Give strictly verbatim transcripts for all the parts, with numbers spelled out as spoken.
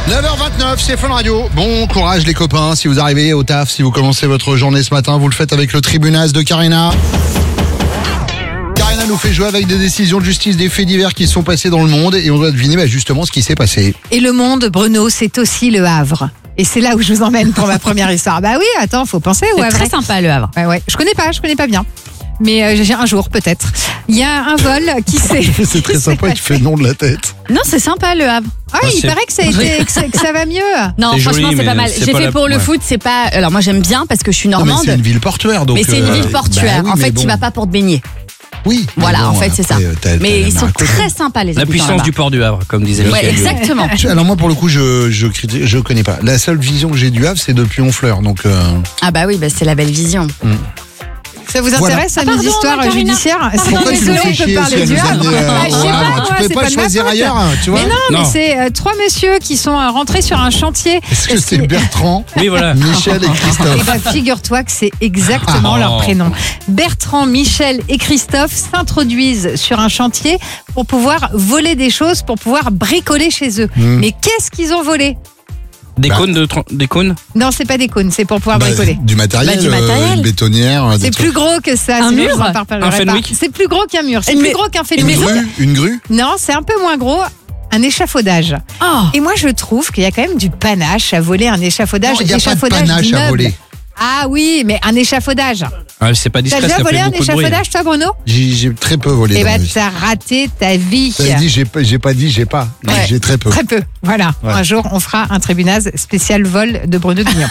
neuf heures vingt-neuf, c'est Fun Radio. Bon courage les copains, si vous arrivez au taf, si vous commencez votre journée ce matin, vous le faites avec le Tribunaz de Karina. Karina nous fait jouer avec des décisions de justice, des faits divers qui sont passés dans le monde et on doit deviner bah, justement ce qui s'est passé. Et le monde, Bruno, c'est aussi le Havre. Et c'est là où je vous emmène pour ma première histoire. Bah oui, attends, faut penser au C'est Havre. très sympa le Havre. Ouais, ouais. Je connais pas, je connais pas bien. Mais euh, j'ai un jour peut-être. Il y a un vol qui s'est. C'est très sympa, tu fais le nom de la tête. Non, c'est sympa le Havre. Ah, Ah, il c'est- paraît que ça, a été, que ça, que ça va mieux. Non, C'est franchement, joli, c'est pas mais mal. c'est J'ai pas fait la- pour le ouais. foot, c'est pas. Alors moi, j'aime bien parce que je suis Non, mais normande. c'est une ville portuaire donc. Mais c'est une euh, ville portuaire. bah oui, en mais fait, bon. tu vas pas pour te baigner. Oui. mais Voilà, bon, en fait, c'est ça. après, euh, t'as- t'as Mais la ils mer sont à côté. très sympas les La habitants puissance là-bas. du port du Havre, comme disait Ouais, Michel Guillaume. exactement. Alors moi pour le coup je je critique- je connais pas. La seule vision que j'ai du Havre c'est depuis Honfleur donc. Euh... Ah bah oui, bah c'est la belle vision. Ça vous Voilà. intéresse, Ah, mes pardon, histoires Karina. judiciaires Pourquoi tu nous fais chier parler si elle du nous Havre. amenait, euh, Ah, je sais au pas, Havre. moi, Tu c'est peux pas pas de ma choisir faute. ailleurs, tu vois. Mais non, mais Non. c'est euh, trois messieurs qui sont euh, rentrés sur un chantier. Est-ce que Parce c'est que- Bertrand, Oui, voilà. Michel et Eh Christophe? ben, figure-toi que c'est exactement Ah. leur prénom. Bertrand, Michel et Christophe s'introduisent sur un chantier pour pouvoir voler des choses, pour pouvoir bricoler chez eux. Hmm. Mais qu'est-ce qu'ils ont volé? Des Bah. cônes de tron- des cônes. Non, c'est pas des cônes, c'est pour pouvoir Bah, bricoler. du matériel, Bah, du euh, matériel. une bétonnière, des C'est trucs. plus gros que ça. Un sinon mur je vous en parlerai Un pas. Fenwick C'est plus gros qu'un mur. C'est Une plus mais- gros qu'un Une Fenwick. grue, une grue. Non, c'est un peu moins gros. Un échafaudage. Oh. Et moi, je trouve qu'il y a quand même du panache à voler un échafaudage. Il n'y a pas de échafaudage panache à d'immeuble. voler. Ah oui, mais un échafaudage. Ah, c'est pas T'as discret, déjà ça volé fait un beaucoup de bruit. échafaudage, toi, Bruno? J'ai j'ai très peu volé. Eh dans ma ben, vie. t'as raté ta vie. T'as dit, j'ai pas, j'ai pas dit, j'ai pas. Ouais. J'ai très peu. Très peu. Voilà. Ouais. Un jour, on fera un Tribunaz spécial vol de Bruno Guignon.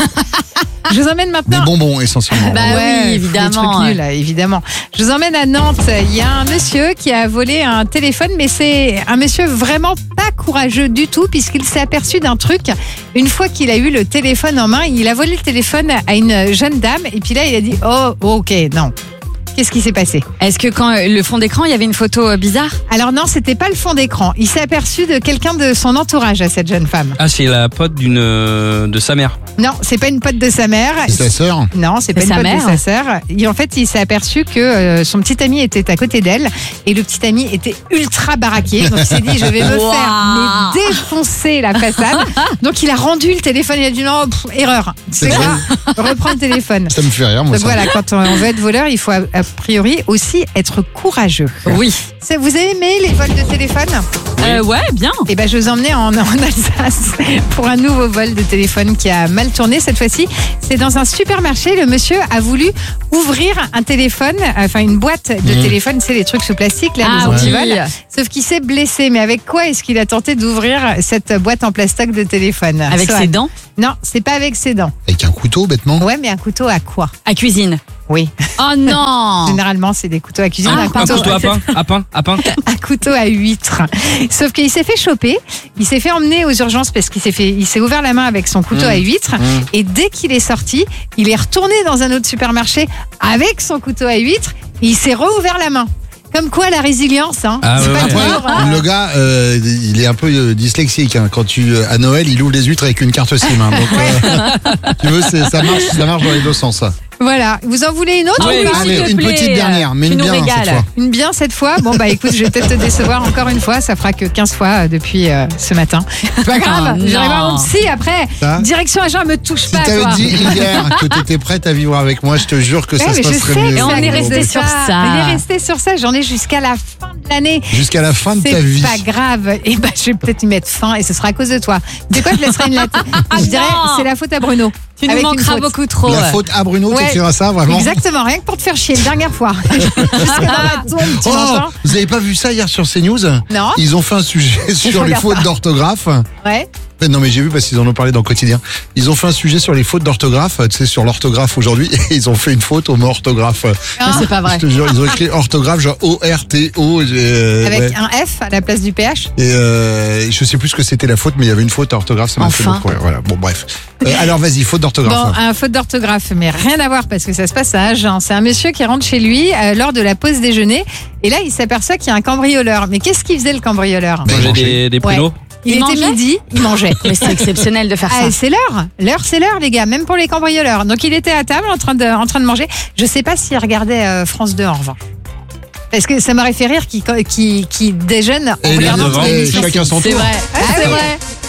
Je vous emmène Des maintenant. bonbons essentiellement. Bah oui, Des évidemment. trucs nuls, évidemment. Je vous emmène à Nantes. Il y a un monsieur qui a volé un téléphone, mais c'est un monsieur vraiment pas courageux du tout, puisqu'il s'est aperçu d'un truc. Une fois qu'il a eu le téléphone en main, il a volé le téléphone à une jeune dame, et puis là, il a dit oh, ok, non. Qu'est-ce qui s'est passé? Est-ce que quand euh, le fond d'écran, il y avait une photo euh, bizarre? Alors non, c'était pas le fond d'écran. Il s'est aperçu de quelqu'un de son entourage à cette jeune femme. Ah, c'est la pote d'une euh, de sa mère. Non, c'est pas une pote de sa mère. C'est sa sœur. Non, c'est pas C'est une sa pote mère. de sa sœur. Et en fait, il s'est aperçu que euh, son petit ami était à côté d'elle et le petit ami était ultra baraqué. Donc il s'est dit, je vais me Wow. faire mais défoncer la façade. Donc il a rendu le téléphone. Il a dit non, pff, erreur. C'est C'est là, reprends le téléphone. Ça me fait rire, moi. Donc ça. voilà, quand on veut être voleur, il faut a, a priori aussi être courageux. Oui. C'est- Vous avez aimé les vols de téléphone? Euh, ouais, bien. Eh ben, je vous emmenais en, en Alsace pour un nouveau vol de téléphone qui a mal tourné cette fois-ci. C'est dans un supermarché. Le monsieur a voulu ouvrir un téléphone, enfin une boîte de Mmh. téléphone, c'est les trucs sous plastique, là, Ah les antivols. oui. Sauf qu'il s'est blessé. Mais avec quoi est-ce qu'il a tenté d'ouvrir cette boîte en plastique de téléphone? Avec Soit- ses dents. Non, c'est pas avec ses dents. Avec un couteau, bêtement. Ouais, mais un couteau à quoi? À cuisine. Oui. Oh non. Généralement, c'est des couteaux à cuisine. Ah, un Un couteau, couteau à pain, à pain, à pain. un couteau à huître. Sauf qu'il s'est fait choper, il s'est fait emmener aux urgences parce qu'il s'est fait, il s'est ouvert la main avec son couteau Mmh. à huître. Mmh. Et dès qu'il est sorti, il est retourné dans un autre supermarché avec son couteau à huître. Et il s'est rouvert la main. Comme quoi la résilience, hein. Ah, C'est ouais, pas ouais. toujours, hein. Le gars, euh, il est un peu euh, dyslexique. Hein. Quand tu euh, à Noël, il ouvre les huîtres avec une carte SIM. Hein. Donc, euh, tu veux, c'est- ça marche, ça marche dans les deux sens. Ça. Voilà. Vous en voulez une autre Ah ou oui, pas s'il Allez, te une plaît, petite dernière, mais tu une nous bien cette régales. fois. Une bien cette fois. Bon bah écoute, je vais peut-être te décevoir encore une fois. Ça fera que quinze fois euh, depuis euh, ce matin. C'est pas grave. Oh, J'arrive à non. mon psy après. Ça Direction agent, me touche Si pas. t'avais toi. dit hier que t'étais prête à vivre avec moi, je te jure que Ouais, ça se mais je passerait sais mieux. que Et on c'est à est cause resté de sur ça. On est resté sur ça. J'en ai jusqu'à la fin de l'année. Jusqu'à la fin de ta vie. C'est pas grave. Et ben, je vais peut-être y mettre fin et ce sera à cause de toi. Tu sais quoi, je laisserai une lettre. Je dirais, non. c'est la faute à Bruno. Tu nous Avec une manqueras faute. beaucoup trop. La faute à Bruno, Ouais. t'écriras ça vraiment. Exactement, rien que pour te faire chier, une dernière fois. Jusqu'à dans la tombe, tu Oh, m'entends? vous avez pas vu ça hier sur CNews? Non. Ils ont fait un sujet sur les regarde fautes pas. d'orthographe. Ouais. Non mais j'ai vu parce qu'ils en ont parlé dans le quotidien. Ils ont fait un sujet sur les fautes d'orthographe, tu sais, sur l'orthographe aujourd'hui, et ils ont fait une faute au mot orthographe. Hein, C'est pas vrai. Je te jure, ils ont écrit orthographe genre O R T O. euh, avec ouais. un F à la place du P H. Et euh, je sais plus ce que c'était la faute, mais il y avait une faute d'orthographe, ça m'a fait Enfin. beaucoup rire. Voilà. Bon bref. Euh, alors vas-y, faute Bon, d'orthographe. un faute d'orthographe, mais rien à voir parce que ça se passe à Agen. C'est un monsieur qui rentre chez lui euh, lors de la pause déjeuner et là il s'aperçoit qu'il y a un cambrioleur. Mais qu'est-ce qu'il faisait le cambrioleur? Mais- Manger manger. des, des pruneaux. Il, Il était mangeait midi, il mangeait. Mais c'est exceptionnel de faire Ah, ça. c'est l'heure. L'heure, c'est l'heure, les gars, même pour les cambrioleurs. Donc, il était à table en train de, en train de manger. Je sais pas s'il regardait euh, France deux en revanche. Parce que ça m'aurait fait rire qu'il qu'il- qu'il déjeune en Et les regardant devants, toute et l'émission. chacun son C'est tour. vrai. Ah, c'est oui. vrai.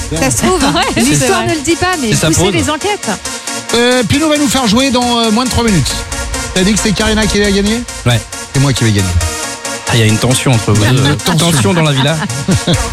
Ça se trouve, c'est l'histoire vrai. ne le dit pas, mais C'est sa poussez pause. les enquêtes. Euh, Pino va nous faire jouer dans euh, moins de trois minutes. T'as dit que c'est Karina qui allait gagner? Ouais. C'est moi qui vais gagner. Ah, il y a une tension entre vous Il y a deux. une tension. Tension dans la villa.